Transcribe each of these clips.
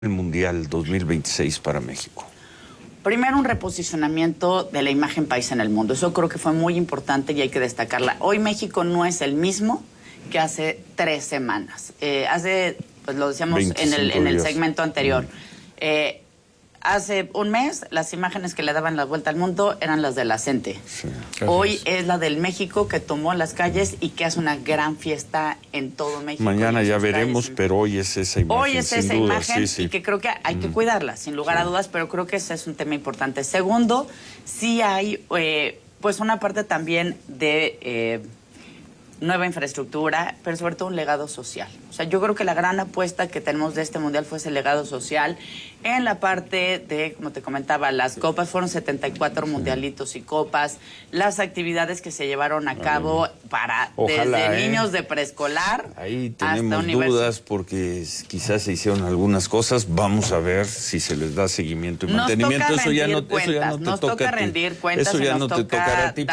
el Mundial 2026 para México? Primero, un reposicionamiento de la imagen país en el mundo. Eso creo que fue muy importante y hay que destacarla. Hoy México no es el mismo que hace 3 semanas. Pues lo decíamos en el segmento anterior. Hace un mes, las imágenes que le daban la vuelta al mundo eran las de la CENTE. Sí, hoy es la del México que tomó las calles y que hace una gran fiesta en todo México. Mañana ya veremos, calles. Pero hoy es esa imagen. Hoy es esa imagen y que creo que hay que cuidarla, sin lugar a dudas, pero creo que ese es un tema importante. Segundo, sí hay pues una parte también de nueva infraestructura, pero sobre todo un legado social. O sea, yo creo que la gran apuesta que tenemos de este Mundial fue ese legado social en la parte de, como te comentaba, las copas. Fueron 74 mundialitos y copas, las actividades que se llevaron a cabo para desde niños de preescolar ahí tenemos dudas porque quizás se hicieron algunas cosas. Vamos a ver si se les da seguimiento y mantenimiento. Eso ya no te toca rendir cuentas. Eso ya no te tocará a ti,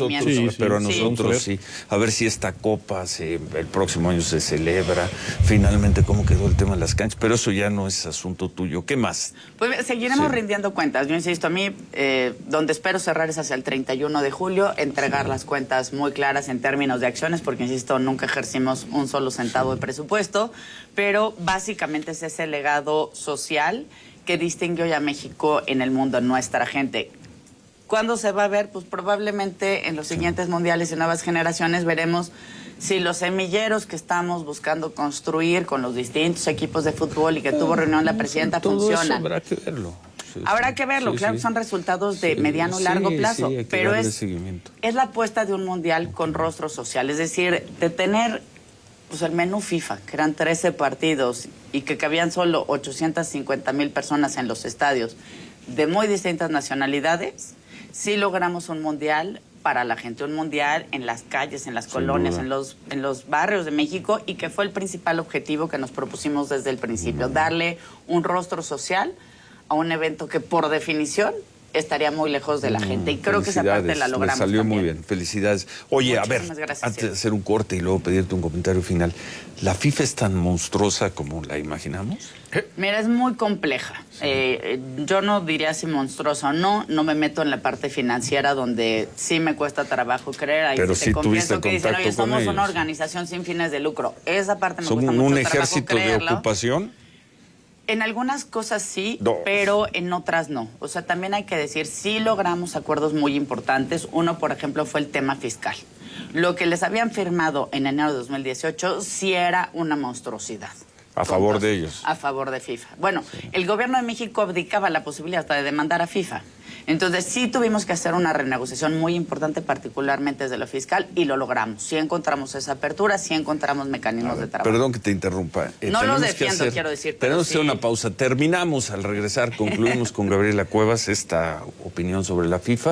pero a nosotros sí. A ver si esta copa el próximo año se celebra. Finalmente, cómo quedó el tema de las canchas, pero eso ya no es asunto tuyo. ¿Qué más? Pues seguiremos rindiendo cuentas. Yo insisto, a mí, donde espero cerrar es hacia el 31 de julio, entregar las cuentas muy claras en términos de acciones, porque insisto, nunca ejercimos un solo centavo de presupuesto, pero básicamente es ese legado social que distingue hoy a México en el mundo, nuestra gente. ¿Cuándo se va a ver? Pues probablemente en los siguientes mundiales y nuevas generaciones veremos si los semilleros que estamos buscando construir con los distintos equipos de fútbol y que tuvo reunión la presidenta funcionan. Habrá que verlo. Habrá que verlo, claro que son resultados de mediano y largo plazo, pero es la apuesta de un mundial con rostro social, es decir, de tener pues el menú FIFA, que eran 13 partidos y que cabían solo 850,000 personas en los estadios de muy distintas nacionalidades. Sí logramos un mundial para la gente, un mundial en las calles, en las colonias, en los barrios de México, y que fue el principal objetivo que nos propusimos desde el principio, darle un rostro social a un evento que por definición estaría muy lejos de la gente, y creo que esa parte la logramos. Salió también. Muy bien, felicidades. Oye, muchísimas a ver, gracias, antes de hacer un corte y luego pedirte un comentario final, ¿la FIFA es tan monstruosa como la imaginamos? Mira, es muy compleja. Yo no diría si monstruosa o no me meto en la parte financiera donde sí me cuesta trabajo creer. Ahí pero sí confieso que dicen, oye, somos una organización sin fines de lucro. Esa parte me cuesta mucho trabajo creerlo. ¿Son un ejército de ocupación? En algunas cosas sí, pero en otras no. O sea, también hay que decir, sí logramos acuerdos muy importantes. Uno, por ejemplo, fue el tema fiscal. Lo que les habían firmado en enero de 2018 sí era una monstruosidad. A favor de ellos. A favor de FIFA. Bueno, el gobierno de México abdicaba la posibilidad hasta de demandar a FIFA. Entonces sí tuvimos que hacer una renegociación muy importante, particularmente desde lo fiscal, y lo logramos. Sí encontramos esa apertura, sí encontramos mecanismos de trabajo. Perdón que te interrumpa. No lo defiendo, quiero decir. Tenemos que hacer una pausa. Terminamos al regresar, concluimos con Gabriela Cuevas esta opinión sobre la FIFA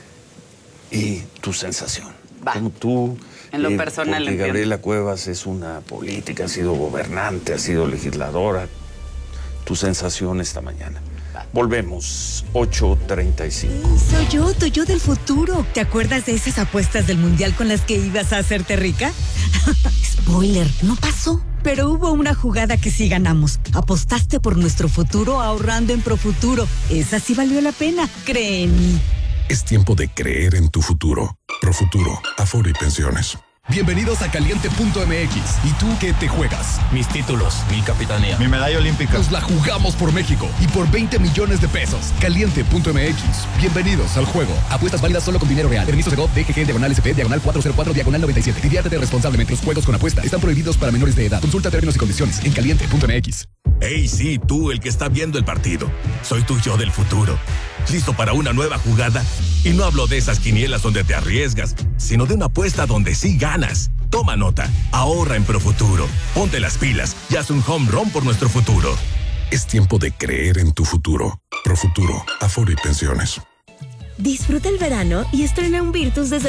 y tu sensación. Como tú... En lo personal, porque Gabriela Cuevas es una política, ha sido gobernante, ha sido legisladora. Tu sensación esta mañana. Volvemos, 8:35. Soy yo, tu yo del futuro. ¿Te acuerdas de esas apuestas del Mundial con las que ibas a hacerte rica? Spoiler, no pasó. Pero hubo una jugada que sí ganamos. Apostaste por nuestro futuro ahorrando en Profuturo. Esa sí valió la pena, cree en mí. Es tiempo de creer en tu futuro. Profuturo, Afore y Pensiones. Bienvenidos a Caliente.mx. ¿Y tú qué te juegas? Mis títulos, mi capitanía, mi medalla olímpica. Nos la jugamos por México y por 20 millones de pesos. Caliente.mx. Bienvenidos al juego. Apuestas válidas solo con dinero real. Permisos de GOV, DGG, /SP, /404, /97. Diviértete responsablemente. Los juegos con apuesta están prohibidos para menores de edad. Consulta términos y condiciones en Caliente.mx. Hey, sí, tú, el que está viendo el partido. Soy tu yo del futuro. ¿Listo para una nueva jugada? Y no hablo de esas quinielas donde te arriesgas, sino de una apuesta donde sí ganas. Toma nota, ahorra en Profuturo. Ponte las pilas y haz un home run por nuestro futuro. Es tiempo de creer en tu futuro. Profuturo, Afore y Pensiones. Disfruta el verano y estrena un Virtus desde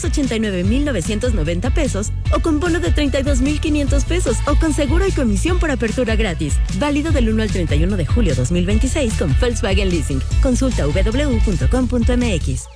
289,990 pesos o con bono de 32,500 pesos o con seguro y comisión por apertura gratis. Válido del 1 al 31 de julio 2026 con Volkswagen Leasing. Consulta www.com.mx.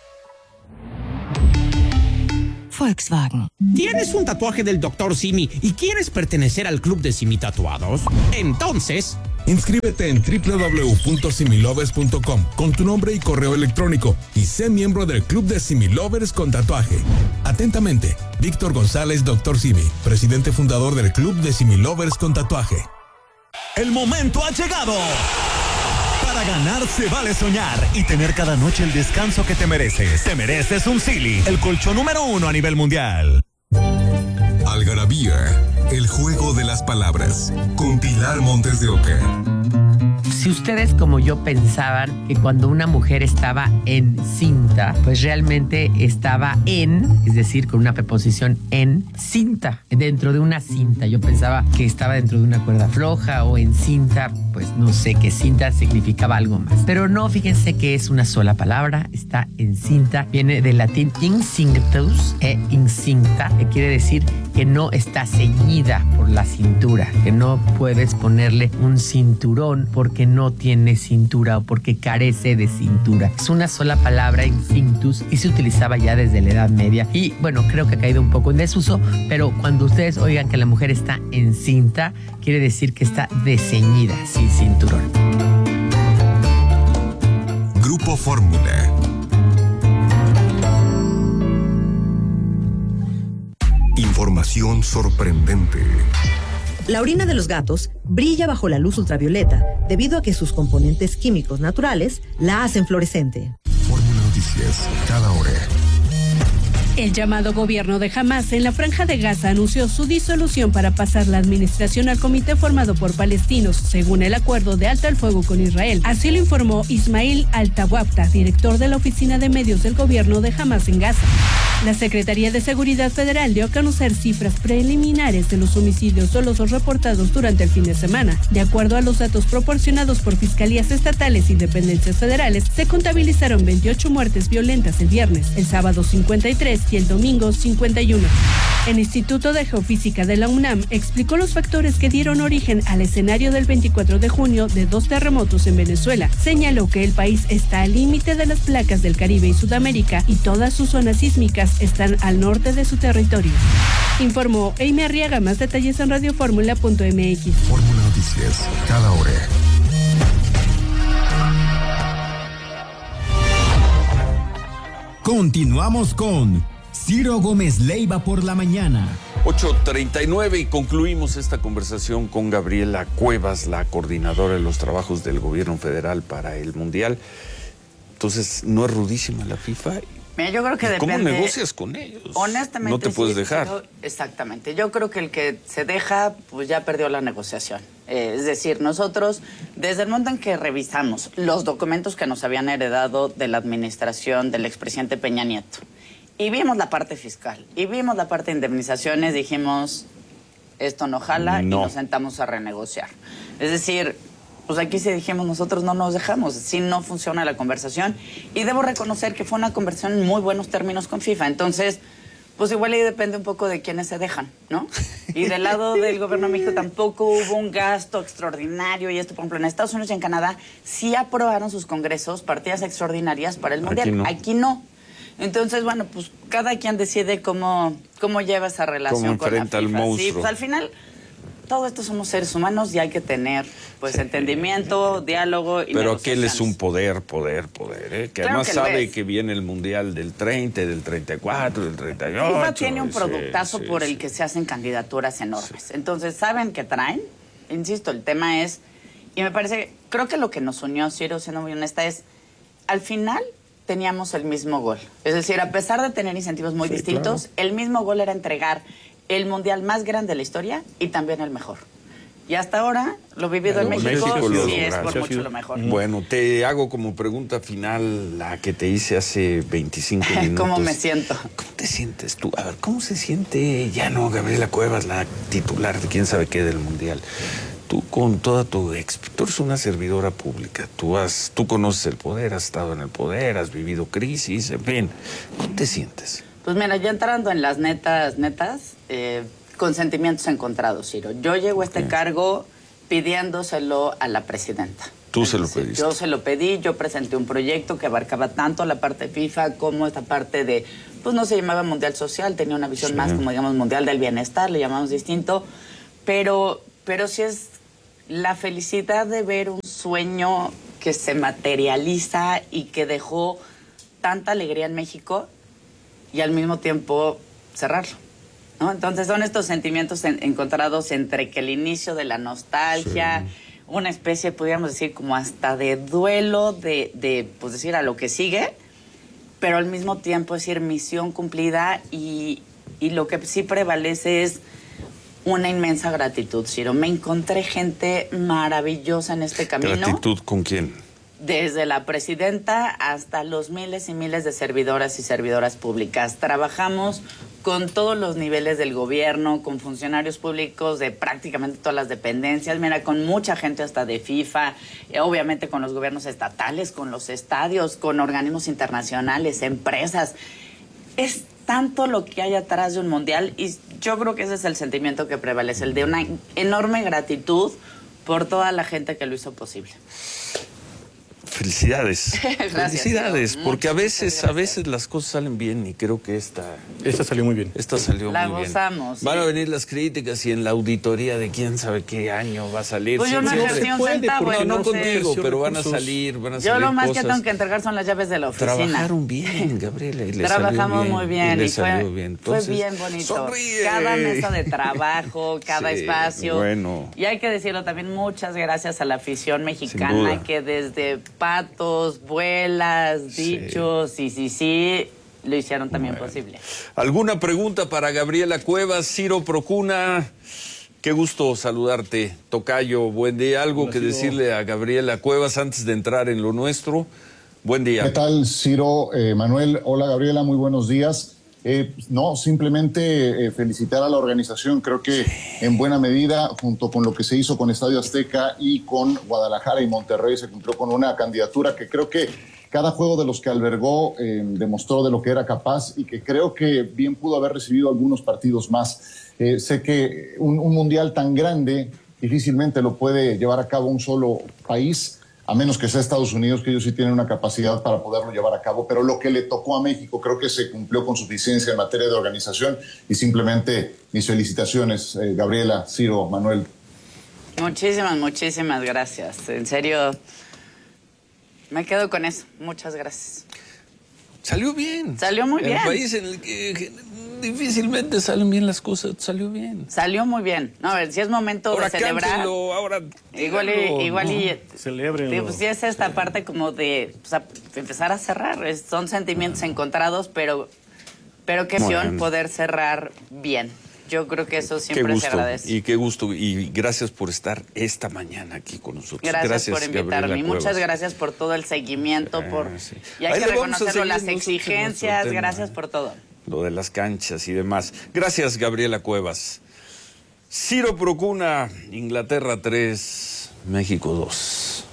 Volkswagen. ¿Tienes un tatuaje del Dr. Simi y quieres pertenecer al club de Simi Tatuados? Entonces, Inscríbete en www.similovers.com con tu nombre y correo electrónico y sé miembro del Club de Similovers con tatuaje. Atentamente, Víctor González, Dr. Simi, presidente fundador del Club de Similovers con tatuaje. El momento ha llegado. Para ganar se vale soñar y tener cada noche el descanso que te mereces. Te mereces un Silly, el colchón número 1 a nivel mundial. Algarabía, el juego de las palabras, con Pilar Montes de Oca. Si ustedes como yo pensaban que cuando una mujer estaba encinta, pues realmente estaba es decir, con una preposición en cinta, dentro de una cinta. Yo pensaba que estaba dentro de una cuerda floja o en cinta, pues no sé, que cinta significaba algo más. Pero no, fíjense que es una sola palabra, está encinta, viene del latín incinctus incinta, que quiere decir que no está ceñida por la cintura, que no puedes ponerle un cinturón porque no tiene cintura o porque carece de cintura. Es una sola palabra, incinctus, y se utilizaba ya desde la Edad Media. Y bueno, creo que ha caído un poco en desuso, pero cuando ustedes oigan que la mujer está encinta, quiere decir que está desceñida, sin cinturón. Grupo Fórmula. Información sorprendente. La orina de los gatos brilla bajo la luz ultravioleta debido a que sus componentes químicos naturales la hacen fluorescente. Fórmula Noticias, cada hora. El llamado gobierno de Hamás en la Franja de Gaza anunció su disolución para pasar la administración al comité formado por palestinos, según el acuerdo de alto al fuego con Israel. Así lo informó Ismail Al-Tawabta, director de la Oficina de Medios del Gobierno de Hamás en Gaza. La Secretaría de Seguridad Federal dio a conocer cifras preliminares de los homicidios dolosos reportados durante el fin de semana. De acuerdo a los datos proporcionados por fiscalías estatales y dependencias federales, se contabilizaron 28 muertes violentas el viernes, el sábado 53 y el domingo 51. El Instituto de Geofísica de la UNAM explicó los factores que dieron origen al escenario del 24 de junio de 2 terremotos en Venezuela. Señaló que el país está al límite de las placas del Caribe y Sudamérica y todas sus zonas sísmicas están al norte de su territorio. Informó Amy Arriaga. Más detalles en radioformula.mx. Fórmula Noticias, cada hora. Continuamos con Ciro Gómez Leiva por la mañana. 8:39 y concluimos esta conversación con Gabriela Cuevas, la coordinadora de los trabajos del gobierno federal para el Mundial. Entonces, ¿no es rudísima la FIFA? Mira, yo creo que depende. ¿Cómo negocias con ellos? Honestamente, no te puedes dejar. Exactamente. Yo creo que el que se deja, pues ya perdió la negociación. Es decir, nosotros, desde el momento en que revisamos los documentos que nos habían heredado de la administración del expresidente Peña Nieto, y vimos la parte fiscal, y vimos la parte de indemnizaciones, dijimos, esto no jala, y nos sentamos a renegociar. Es decir, pues aquí sí dijimos, nosotros no nos dejamos, si no funciona la conversación, y debo reconocer que fue una conversación en muy buenos términos con FIFA. Entonces, pues igual ahí depende un poco de quiénes se dejan, ¿no? Y del lado del gobierno de México tampoco hubo un gasto extraordinario, y esto, por ejemplo, en Estados Unidos y en Canadá sí aprobaron sus congresos partidas extraordinarias para el Mundial. Aquí no. Entonces, bueno, pues cada quien decide cómo lleva esa relación con la FIFA. Al monstruo. Sí, pues al final todo esto somos seres humanos y hay que tener, pues, entendimiento, diálogo y pero aquel es un poder, ¿eh? Que claro además que sabe que viene el Mundial del 30, del 34, del 38. FIFA tiene un productazo por el que se hacen candidaturas enormes. Sí. Entonces, ¿saben qué traen? Insisto, el tema es, y me parece, creo que lo que nos unió, Ciro, siendo muy honesta, es, al final teníamos el mismo gol. Es decir, a pesar de tener incentivos muy distintos, claro, el mismo gol era entregar el mundial más grande de la historia y también el mejor. Y hasta ahora, lo vivido en México sí es por mucho lo mejor. Bueno, te hago como pregunta final la que te hice hace 25 minutos. ¿Cómo me siento? ¿Cómo te sientes tú? A ver, ¿cómo se siente Gabriela Cuevas, la titular de quién sabe qué del mundial? Tú con toda tu tú eres una servidora pública, tú conoces el poder, has estado en el poder, has vivido crisis, en fin. ¿Cómo te sientes? Pues mira, ya entrando en las netas, con sentimientos encontrados, Ciro. Yo llego a este cargo pidiéndoselo a la presidenta. ¿Tú se lo pediste? Yo se lo pedí, yo presenté un proyecto que abarcaba tanto la parte de FIFA como esta parte de, pues no se llamaba Mundial Social, tenía una visión más como, digamos, Mundial del Bienestar, le llamamos distinto, pero sí es la felicidad de ver un sueño que se materializa y que dejó tanta alegría en México y al mismo tiempo cerrarlo, ¿no? Entonces son estos sentimientos encontrados entre que el inicio de la nostalgia, una especie, podríamos decir, como hasta de duelo, de pues decir a lo que sigue, pero al mismo tiempo decir misión cumplida y lo que sí prevalece es una inmensa gratitud, Ciro. Me encontré gente maravillosa en este camino. ¿Gratitud con quién? Desde la presidenta hasta los miles y miles de servidoras y servidoras públicas. Trabajamos con todos los niveles del gobierno, con funcionarios públicos de prácticamente todas las dependencias, mira, con mucha gente hasta de FIFA, obviamente con los gobiernos estatales, con los estadios, con organismos internacionales, empresas. Es tanto lo que hay atrás de un mundial y yo creo que ese es el sentimiento que prevalece, el de una enorme gratitud por toda la gente que lo hizo posible. Felicidades. Gracias, felicidades, porque a veces las cosas salen bien y creo que esta salió muy bien. Esta salió la muy gozamos, bien. Van a venir las críticas y en la auditoría de quién sabe qué año va a salir. Pues yo no ejercí un centavo, no contigo, pero van a salir Yo lo más que tengo que entregar son las llaves de la oficina. Trabajaron bien, Gabriela, y trabajamos bien, muy bien y salió bien. Entonces, fue bien bonito. Sonríe. Cada mesa de trabajo, cada espacio. Bueno. Y hay que decirlo también, muchas gracias a la afición mexicana que desde patos, vuelas, dichos, sí, lo hicieron también posible. ¿Alguna pregunta para Gabriela Cuevas? Ciro Procuna, qué gusto saludarte. Tocayo, buen día. ¿Algo que decirle a Gabriela Cuevas antes de entrar en lo nuestro? Buen día. ¿Qué tal, Ciro? Manuel, hola Gabriela, muy buenos días. No, simplemente felicitar a la organización. Creo que en buena medida, junto con lo que se hizo con Estadio Azteca y con Guadalajara y Monterrey, se cumplió con una candidatura que creo que cada juego de los que albergó demostró de lo que era capaz y que creo que bien pudo haber recibido algunos partidos más. Sé que un mundial tan grande difícilmente lo puede llevar a cabo un solo país, a menos que sea Estados Unidos, que ellos sí tienen una capacidad para poderlo llevar a cabo, pero lo que le tocó a México creo que se cumplió con suficiencia en materia de organización y simplemente mis felicitaciones, Gabriela, Ciro, Manuel. Muchísimas gracias. En serio, me quedo con eso. Muchas gracias. Salió bien. Salió muy bien. El país en el que difícilmente salen bien las cosas, salió bien. Salió muy bien. No, a ver, si es momento de celebrar. Ahora igual y celebrenlo. Pues sí es esta parte como de empezar a cerrar. Son sentimientos encontrados, pero qué emoción poder cerrar bien. Yo creo que eso siempre se agradece. Y qué gusto. Y gracias por estar esta mañana aquí con nosotros. Gracias por invitarme. Y muchas gracias por todo el seguimiento. Y hay que reconocerlo, las exigencias. Gracias por todo. Lo de las canchas y demás. Gracias, Gabriela Cuevas. Ciro Procuna, Inglaterra 3, México 2.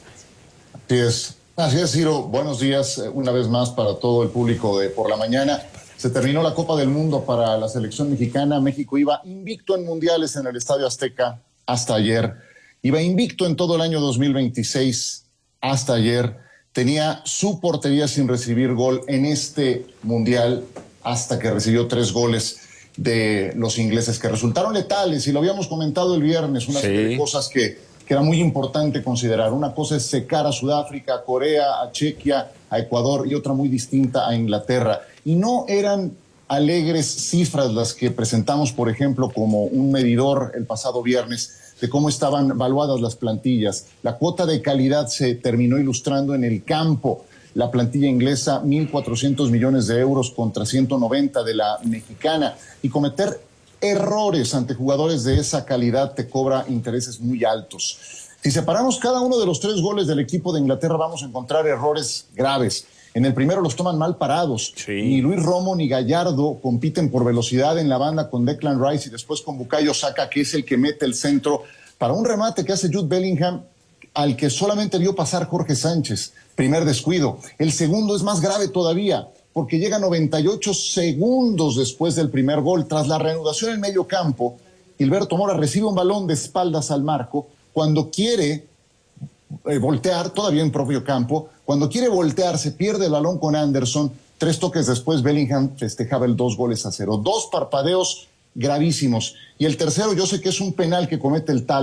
Así es, Ciro. Buenos días una vez más para todo el público de Por la Mañana. Se terminó la Copa del Mundo para la selección mexicana. México iba invicto en mundiales en el Estadio Azteca hasta ayer. Iba invicto en todo el año 2026 hasta ayer. Tenía su portería sin recibir gol en este mundial hasta que recibió 3 goles de los ingleses que resultaron letales. Y lo habíamos comentado el viernes, una serie de cosas que era muy importante considerar. Una cosa es secar a Sudáfrica, a Corea, a Chequia, a Ecuador y otra muy distinta a Inglaterra. Y no eran alegres cifras las que presentamos, por ejemplo, como un medidor el pasado viernes de cómo estaban evaluadas las plantillas. La cuota de calidad se terminó ilustrando en el campo. La plantilla inglesa, 1.400 millones de euros contra 190 de la mexicana. Y cometer errores ante jugadores de esa calidad te cobra intereses muy altos. Si separamos cada uno de los 3 goles del equipo de Inglaterra, vamos a encontrar errores graves. En el primero los toman mal parados. Ni Luis Romo ni Gallardo compiten por velocidad en la banda con Declan Rice y después con Bukayo Saka, que es el que mete el centro para un remate que hace Jude Bellingham, al que solamente vio pasar Jorge Sánchez. Primer descuido. El segundo es más grave todavía, porque llega 98 segundos después del primer gol. Tras la reanudación en medio campo, Gilberto Mora recibe un balón de espaldas al marco. Cuando quiere voltear, todavía en propio campo, cuando quiere voltear, se pierde el balón con Anderson. 3 toques después, Bellingham festejaba el 2-0. 2 parpadeos gravísimos. Y el tercero, yo sé que es un penal que comete el Tala,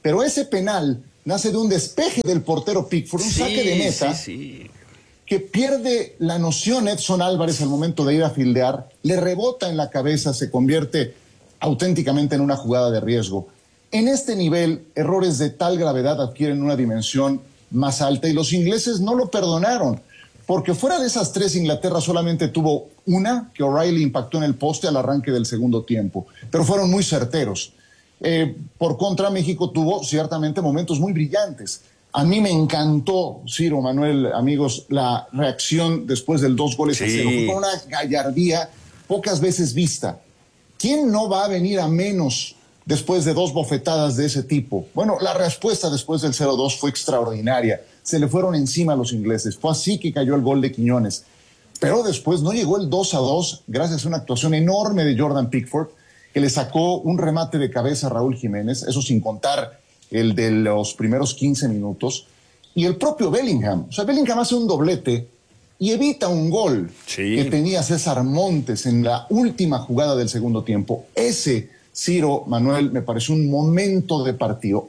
Pero ese penal nace de un despeje del portero Pickford, un saque de meta, que pierde la noción Edson Álvarez al momento de ir a fildear, le rebota en la cabeza, se convierte auténticamente en una jugada de riesgo. En este nivel, errores de tal gravedad adquieren una dimensión más alta y los ingleses no lo perdonaron, porque fuera de esas 3, Inglaterra solamente tuvo una, que O'Reilly impactó en el poste al arranque del segundo tiempo, pero fueron muy certeros. Por contra, México tuvo ciertamente momentos muy brillantes. A mí me encantó, Ciro, Manuel, amigos, la reacción después del 2-0. Fue una gallardía pocas veces vista. ¿Quién no va a venir a menos después de 2 bofetadas de ese tipo? Bueno, la respuesta después del 0-2 fue extraordinaria. Se le fueron encima a los ingleses. Fue así que cayó el gol de Quiñones. Pero después no llegó el 2-2 gracias a una actuación enorme de Jordan Pickford, que le sacó un remate de cabeza a Raúl Jiménez, eso sin contar el de los primeros 15 minutos, y el propio Bellingham. O sea, Bellingham hace un doblete y evita un gol que tenía César Montes en la última jugada del segundo tiempo. Ese, Ciro, Manuel, me pareció un momento de partido.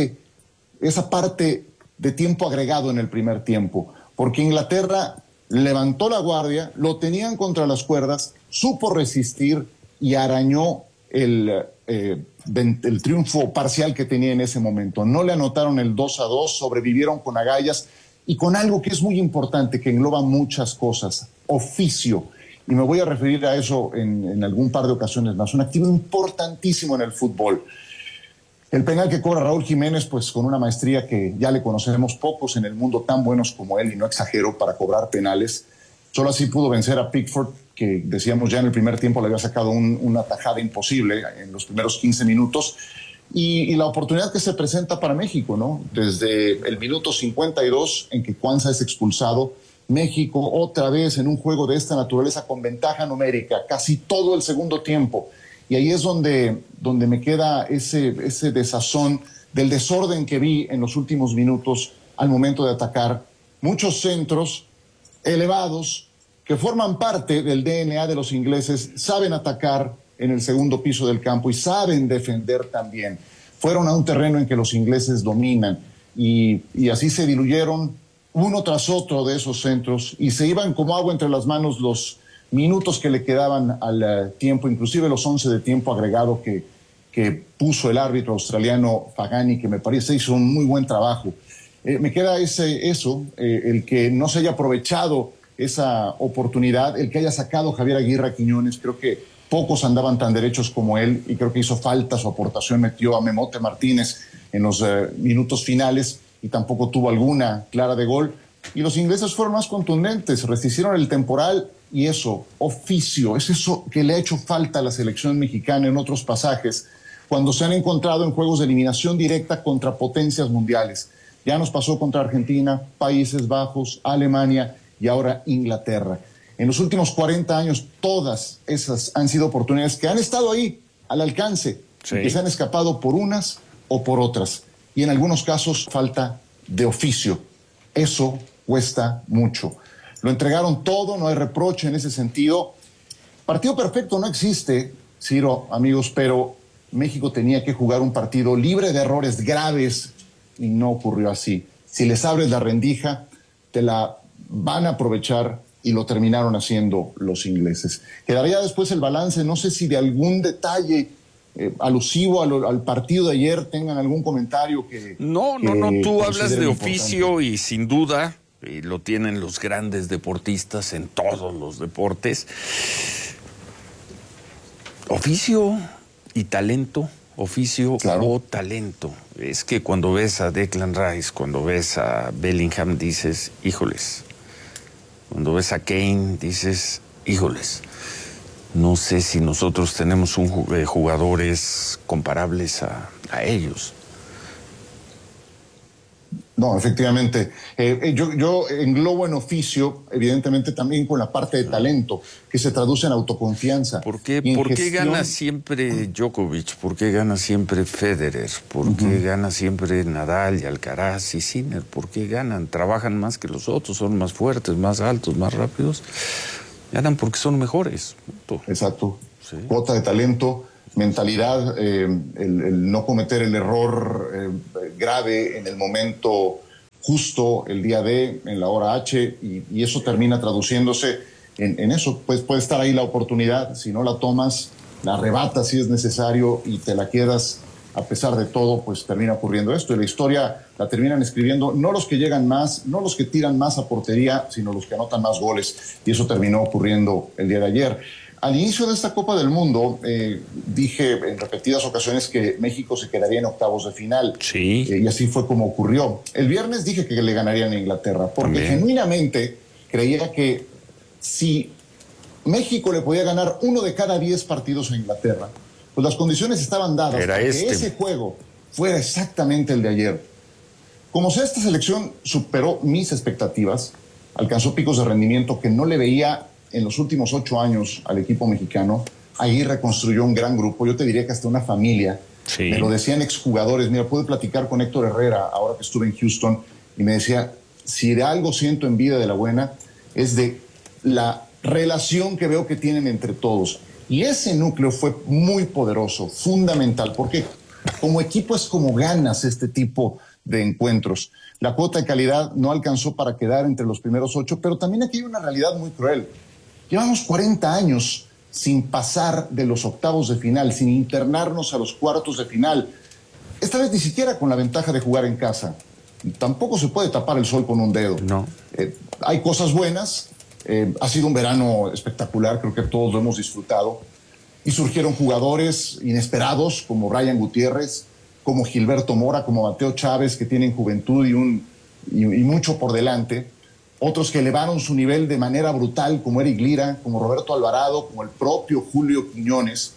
Esa parte de tiempo agregado en el primer tiempo, porque Inglaterra levantó la guardia, lo tenían contra las cuerdas, supo resistir y arañó el triunfo parcial que tenía en ese momento. No le anotaron el 2-2, sobrevivieron con agallas y con algo que es muy importante, que engloba muchas cosas: oficio. Y me voy a referir a eso en algún par de ocasiones más. Un activo importantísimo en el fútbol. El penal que cobra Raúl Jiménez, pues con una maestría que ya le conocemos, pocos en el mundo tan buenos como él, y no exagero, para cobrar penales. Solo así pudo vencer a Pickford, que decíamos ya en el primer tiempo le había sacado una tajada imposible en los primeros 15 minutos. Y la oportunidad que se presenta para México, ¿no? Desde el minuto 52 en que Cuanza es expulsado, México otra vez en un juego de esta naturaleza con ventaja numérica, casi todo el segundo tiempo. Y ahí es donde me queda ese desazón del desorden que vi en los últimos minutos al momento de atacar. Muchos centros elevados que forman parte del DNA de los ingleses, saben atacar en el segundo piso del campo y saben defender también. Fueron a un terreno en que los ingleses dominan y así se diluyeron uno tras otro de esos centros y se iban como agua entre las manos los minutos que le quedaban al tiempo, inclusive los 11 de tiempo agregado que puso el árbitro australiano Fagani, que me parece hizo un muy buen trabajo. Me queda el que no se haya aprovechado esa oportunidad, el que haya sacado Javier Aguirre a Quiñones. Creo que pocos andaban tan derechos como él y creo que hizo falta su aportación. Metió a Memote Martínez en los minutos finales y tampoco tuvo alguna clara de gol. Y los ingleses fueron más contundentes, resistieron el temporal y oficio, es eso que le ha hecho falta a la selección mexicana en otros pasajes, cuando se han encontrado en juegos de eliminación directa contra potencias mundiales. Ya nos pasó contra Argentina, Países Bajos, Alemania y ahora Inglaterra. En los últimos 40 años, todas esas han sido oportunidades que han estado ahí, al alcance, y que se han escapado por unas o por otras. Y en algunos casos, falta de oficio. Eso cuesta mucho. Lo entregaron todo, no hay reproche en ese sentido. Partido perfecto no existe, Ciro, amigos, pero México tenía que jugar un partido libre de errores graves y no ocurrió así. Si les abres la rendija, te la van a aprovechar y lo terminaron haciendo los ingleses. Quedaría después el balance, no sé si de algún detalle alusivo al partido de ayer tengan algún comentario que... No, tú hablas de oficio y sin duda, y lo tienen los grandes deportistas en todos los deportes, oficio y talento, oficio o talento. Es que cuando ves a Declan Rice, cuando ves a Bellingham, dices, híjoles. Cuando ves a Kane, dices, híjoles. No sé si nosotros tenemos jugadores comparables a ellos. No, efectivamente. Yo englobo en oficio, evidentemente, también con la parte de talento, que se traduce en autoconfianza. ¿Por qué gana siempre Djokovic? ¿Por qué gana siempre Federer? ¿Por qué gana siempre Nadal y Alcaraz y Sinner? ¿Por qué ganan? Trabajan más que los otros, son más fuertes, más altos, más rápidos. Ganan porque son mejores. Exacto. Sí. Cuota de talento mentalidad, el no cometer el error grave en el momento justo, el día D, en la hora H, y eso termina traduciéndose en eso. Pues puede estar ahí la oportunidad, si no la tomas, la arrebatas si es necesario y te la quedas a pesar de todo, pues termina ocurriendo esto. Y la historia la terminan escribiendo no los que llegan más, no los que tiran más a portería, sino los que anotan más goles. Y eso terminó ocurriendo el día de ayer. Al inicio de esta Copa del Mundo, dije en repetidas ocasiones que México se quedaría en octavos de final. Sí. Y así fue como ocurrió. El viernes dije que le ganarían a Inglaterra, porque genuinamente creía que si México le podía ganar 1 de cada 10 partidos a Inglaterra, pues las condiciones estaban dadas para que ese juego fuera exactamente el de ayer. Como sea, esta selección superó mis expectativas, alcanzó picos de rendimiento que no le veía en los últimos 8 años al equipo mexicano. Ahí reconstruyó un gran grupo, yo te diría que hasta una familia. Sí. Me lo decían exjugadores. Mira, pude platicar con Héctor Herrera ahora que estuve en Houston y me decía, si de algo siento envidia de la buena, es de la relación que veo que tienen entre todos. Y ese núcleo fue muy poderoso, fundamental, porque como equipo es como ganas este tipo de encuentros. La cuota de calidad no alcanzó para quedar entre los primeros 8, pero también aquí hay una realidad muy cruel. Llevamos 40 años sin pasar de los octavos de final, sin internarnos a los cuartos de final. Esta vez ni siquiera con la ventaja de jugar en casa. Tampoco se puede tapar el sol con un dedo. No. Hay cosas buenas. Ha sido un verano espectacular, creo que todos lo hemos disfrutado. Y surgieron jugadores inesperados como Brian Gutiérrez, como Gilberto Mora, como Mateo Chávez, que tienen juventud y mucho por delante. Otros que elevaron su nivel de manera brutal, como Eric Lira, como Roberto Alvarado, como el propio Julio Quiñones,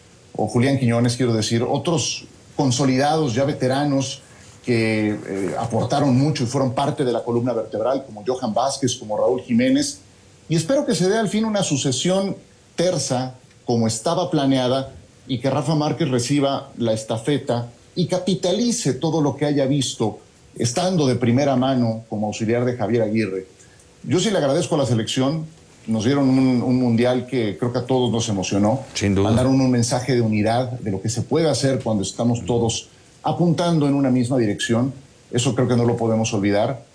o Julián Quiñones, quiero decir. Otros consolidados, ya veteranos, que aportaron mucho y fueron parte de la columna vertebral, como Johan Vázquez, como Raúl Jiménez. Y espero que se dé al fin una sucesión tersa, como estaba planeada, y que Rafa Márquez reciba la estafeta y capitalice todo lo que haya visto, estando de primera mano como auxiliar de Javier Aguirre. Yo sí le agradezco a la selección. Nos dieron un mundial que creo que a todos nos emocionó. Sin duda. Mandaron un mensaje de unidad, de lo que se puede hacer cuando estamos todos apuntando en una misma dirección. Eso creo que no lo podemos olvidar.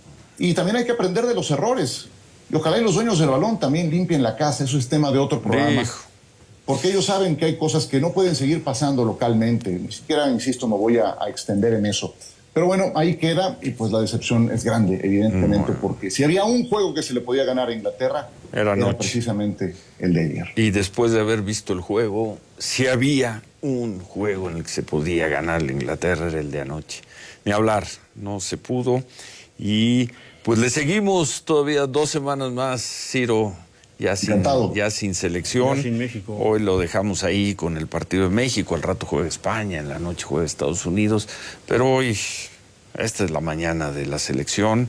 Y también hay que aprender de los errores. Y ojalá y los dueños del balón también limpien la casa. Eso es tema de otro programa. Porque ellos saben que hay cosas que no pueden seguir pasando localmente. Ni siquiera, insisto, me voy a extender en eso. Pero bueno, ahí queda, y pues la decepción es grande, evidentemente, porque si había un juego que se le podía ganar a Inglaterra, era precisamente el de ayer. Y después de haber visto el juego, si había un juego en el que se podía ganar a Inglaterra, era el de anoche. Ni hablar, no se pudo. Y pues le seguimos todavía 2 semanas más, Ciro, ya sin selección. Ya sin México. Hoy lo dejamos ahí con el partido de México, al rato juega España, en la noche juega Estados Unidos, pero hoy, esta es la mañana de la selección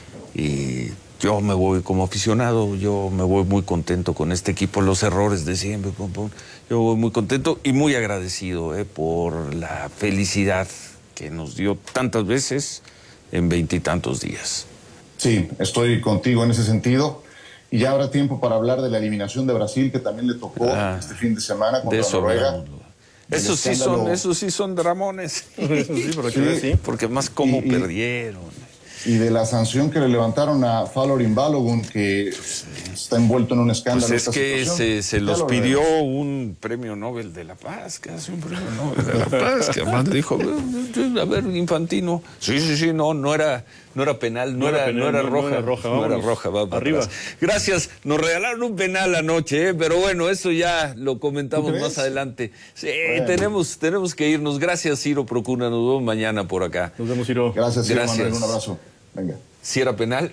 y yo me voy como aficionado, yo me voy muy contento con este equipo, los errores de siempre, yo voy muy contento y muy agradecido por la felicidad que nos dio tantas veces en 20 y tantos días. Sí, estoy contigo en ese sentido. Y ya habrá tiempo para hablar de la eliminación de Brasil, que también le tocó este fin de semana contra Noruega. Esos sí son dramones. Porque más cómo perdieron. Y de la sanción que le levantaron a Falorin Balogun, que está envuelto en un escándalo. Pues es que se los pidió un premio Nobel de la Paz, casi un premio Nobel de la Paz, que además le dijo, a ver, Infantino. Sí, no era penal, no era roja, va arriba. Gracias, nos regalaron un penal anoche, pero bueno, eso ya lo comentamos más adelante. Sí, bueno. tenemos que irnos. Gracias, Ciro Procuna, nos vemos mañana por acá. Nos vemos, Ciro. Gracias, Ciro Manuel, un abrazo. Venga. ¿Si era penal?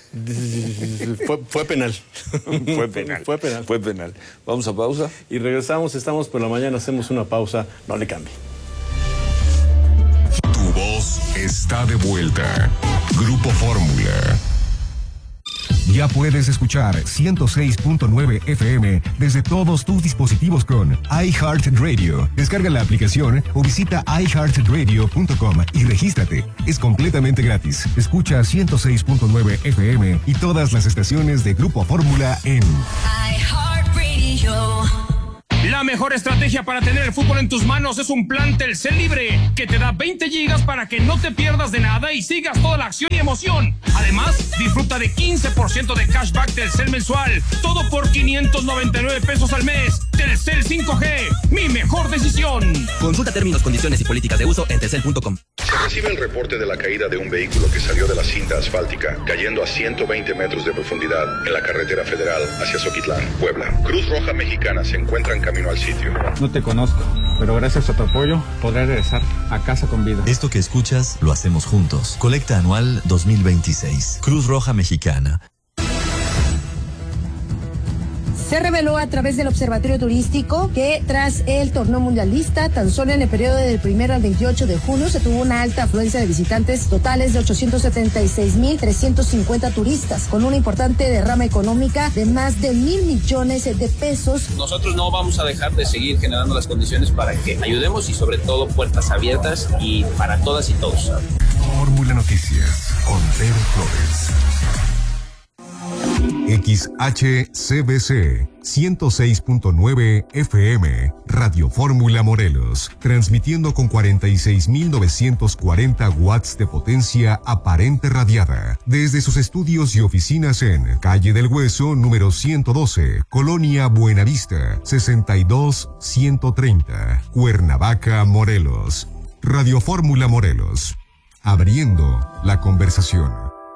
Fue penal. Fue penal. Vamos a pausa. Y regresamos, estamos por la mañana, hacemos una pausa, no le cambie. Tu voz está de vuelta. Grupo Fórmula. Ya puedes escuchar 106.9 FM desde todos tus dispositivos con iHeartRadio. Descarga la aplicación o visita iHeartRadio.com y regístrate. Es completamente gratis. Escucha 106.9 FM y todas las estaciones de Grupo Fórmula en iHeartRadio. La mejor estrategia para tener el fútbol en tus manos es un plan Telcel Libre, que te da 20 gigas para que no te pierdas de nada y sigas toda la acción y emoción. Además, disfruta de 15% de cashback Telcel mensual, todo por 599 pesos al mes. Telcel 5G, mi mejor decisión. Consulta términos, condiciones y políticas de uso en telcel.com. Se recibe el reporte de la caída de un vehículo que salió de la cinta asfáltica, cayendo a 120 metros de profundidad en la carretera federal hacia Zoquitlán, Puebla. Cruz Roja Mexicana se encuentra en camino al sitio. No te conozco, pero gracias a tu apoyo podré regresar a casa con vida. Esto que escuchas lo hacemos juntos. Colecta anual 2026. Cruz Roja Mexicana. Se reveló a través del Observatorio Turístico que tras el torneo mundialista, tan solo en el periodo del 1 al 28 de junio se tuvo una alta afluencia de visitantes totales de 876,350 turistas, con una importante derrama económica de más de 1,000 millones de pesos. Nosotros no vamos a dejar de seguir generando las condiciones para que ayudemos y sobre todo puertas abiertas y para todas y todos. Fórmula Noticias con Pedro Flores. XHCBC 106.9 FM, Radio Fórmula Morelos, transmitiendo con 46.940 watts de potencia aparente radiada, desde sus estudios y oficinas en Calle del Hueso, número 112, Colonia Buenavista, 62130, Cuernavaca, Morelos. Radio Fórmula Morelos, abriendo la conversación.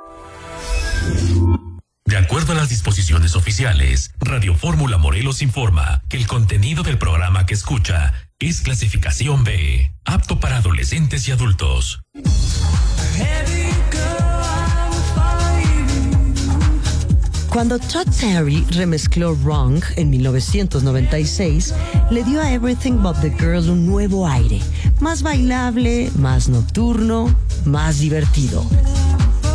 De acuerdo a las disposiciones oficiales, Radio Fórmula Morelos informa que el contenido del programa que escucha es clasificación B, apto para adolescentes y adultos. Cuando Todd Terry remezcló Wrong en 1996, le dio a Everything But the Girl un nuevo aire, más bailable, más nocturno, más divertido.